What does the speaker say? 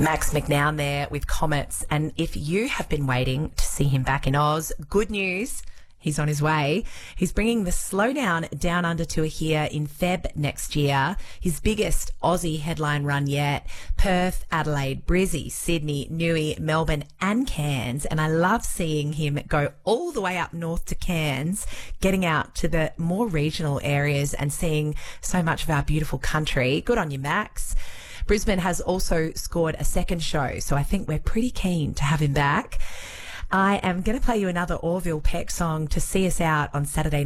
Max McNown there with Comets. And if you have been waiting to see him back in Oz, good news. He's on his way. He's bringing the Slowdown Down Under tour here in Feb next year. His biggest Aussie headline run yet. Perth, Adelaide, Brizzy, Sydney, Newey, Melbourne and Cairns. And I love seeing him go all the way up north to Cairns, getting out to the more regional areas and seeing so much of our beautiful country. Good on you, Max. Brisbane has also scored a second show, so I think we're pretty keen to have him back. I am going to play you another Orville Peck song to see us out on Saturday